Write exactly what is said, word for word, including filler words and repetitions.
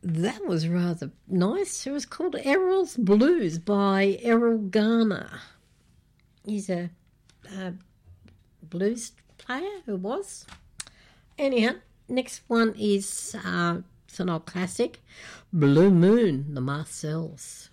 That was rather nice. It was called Errol's Blues by Errol Garner. He's a, a blues player who was. Anyhow, next one is uh, it's an old classic, Blue Moon, the Marcells.